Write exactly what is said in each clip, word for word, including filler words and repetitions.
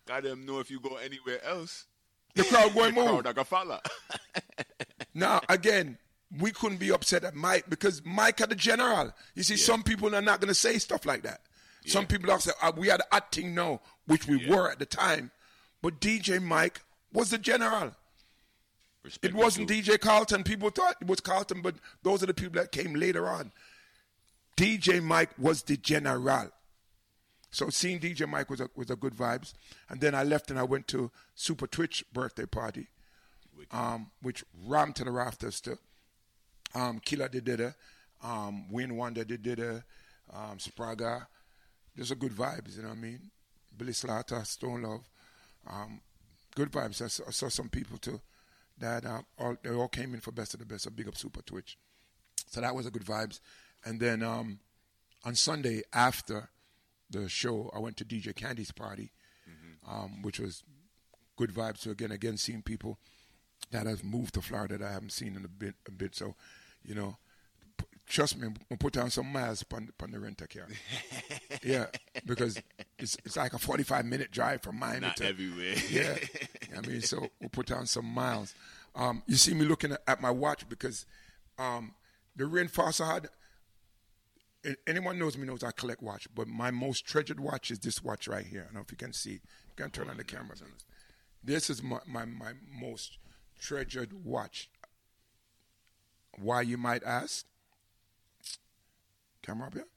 Got them know if you go anywhere else, the crowd going the move. crowd like a follow. Now, again, we couldn't be upset at Mike because Mike had the general. You see, yeah. some people are not going to say stuff like that. Yeah. Some people are saying, oh, we had a thing now, which we yeah. were at the time. But D J Mike was the general. Respect it wasn't D J Carlton. People thought it was Carlton, but those are the people that came later on. D J Mike was the general. So seeing D J Mike was a, was a good vibes. And then I left and I went to Super Twitch birthday party, um, which rammed to the rafters too. Um, Killer did it, um, Wayne Wonder did it, um, Spraga. There's a good vibes, you know what I mean? Billy Slaughter, Stone Love. Um, good vibes. I saw, I saw some people too that uh, all, they all came in for best of the best. So big up Super Twitch. So that was a good vibes. And then um, on Sunday after the show, I went to D J Candy's party, mm-hmm. um, which was good vibes. So again, again, seeing people that have moved to Florida that I haven't seen in a bit, a bit. So, you know, p- trust me, I'll put down some miles upon, upon the renter car. Yeah, because it's it's like a forty-five minute drive from mine. Not to, everywhere. Yeah, I mean, so we'll put down some miles. Um, you see me looking at, at my watch because um, the rainfall I had. Anyone knows me knows I collect watch, but my most treasured watch is this watch right here. I don't know if you can see. You can turn on the camera. This is my, my, my most treasured watch. Why, you might ask? Camera up here?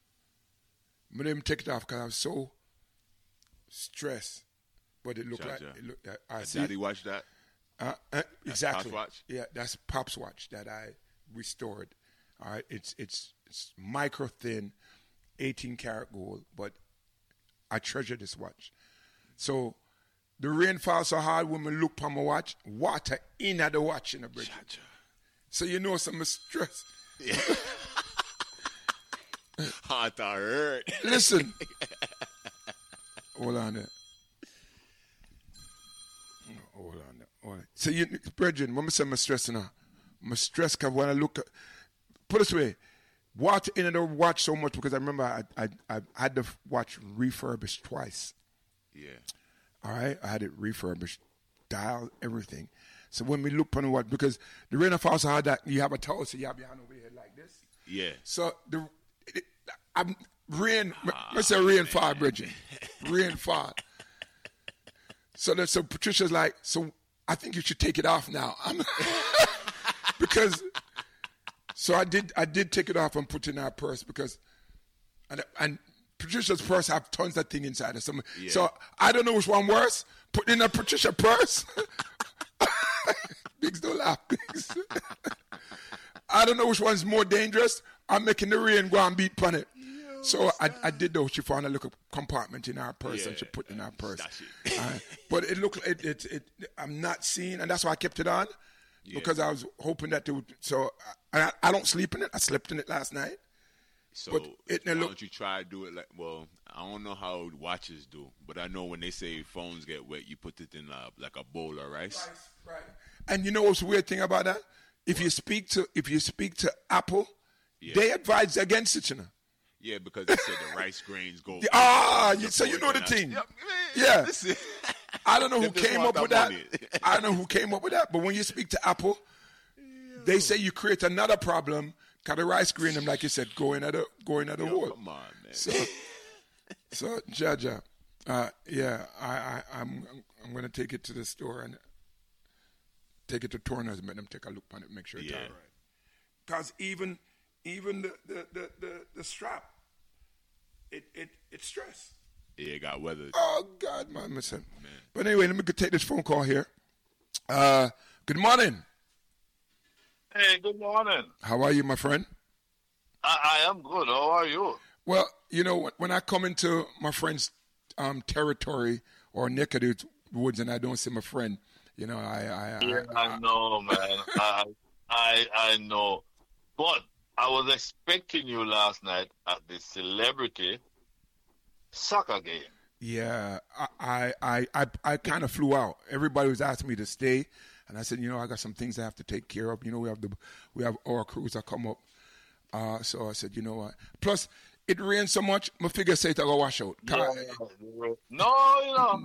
I didn't take it off because I was so stressed. But it looked like... It looked, I, I see Daddy watch that? Uh, uh, exactly. Pop's watch? Yeah, that's Pop's watch that I restored. All right, it's it's it's micro thin, eighteen karat gold, but I treasure this watch. So the rain falls so hard when we look on my watch, water in at the watch in the bridge. So you know some stress. Yeah. Heart hurt. Listen. Hold on there. Hold on there. Hold on. So you, Bridget, when I say I'm stressing now, I'm stressed because when I look at, put it this way, water in the watch so much because I remember I, I I had the watch refurbished twice. Yeah. All right, I had it refurbished, dial, everything. So when we look on the watch, because the rain of also had that, you have a towel, so you have your hand over your head like this. Yeah. So the it, I'm rain, ah, let's say rain fall, Bridget, rain fall. So that so Patricia's like, so I think you should take it off now, I'm because. So I did. I did take it off and put it in our purse because, and and Patricia's purse have tons of thing inside of some. Yeah. So I don't know which one worse. Put in a Patricia purse. Biggs don't laugh. Biggs. I don't know which one's more dangerous. I'm making the rain go and beat on it. Yo, so I, I did though. She found a little compartment in our purse yeah, and she put it in our purse. Uh, but it looked. It, it it. I'm not seeing, and that's why I kept it on. Yeah. Because I was hoping that they would. So I, I don't sleep in it. I slept in it last night. So but it, why look, don't you try to do it like? Well, I don't know how watches do, but I know when they say phones get wet, you put it in a, like a bowl of rice. Rice, right. And you know what's the weird thing about that? If what? you speak to if you speak to Apple, yeah. they advise against it, you know. Yeah, because they said the rice grains go. Ah, you, so you know the thing. Yeah. yeah. Listen. I don't know who came up with that. I don't know who came up with that. But when you speak to Apple, Yo. they say you create another problem. Cause the rice grain, them like you said, going at the going at the wall. Come on, man. So, so Jaja, uh, yeah, I, I, I'm I'm gonna take it to the store and take it to Turner's and let them take a look on it, make sure it's yeah. all right. Cause even even the the, the, the, the strap, it it it's stress. Yeah, it got weathered. Oh, God, man, listen. Man. But anyway, let me take this phone call here. Uh, good morning. Hey, good morning. How are you, my friend? I, I am good. How are you? Well, you know, when I come into my friend's um, territory or neck of the woods and I don't see my friend, you know, I... I, yeah, I, I, I know, man. I, I, I know. But I was expecting you last night at the celebrity soccer game. Yeah, I I I, I kind of flew out. Everybody was asking me to stay, and I said, you know, I got some things I have to take care of. You know, we have the we have our crews that come up. Uh, so I said, you know what? Plus, it rained so much, my figure said I go wash out. Yeah, no, you know,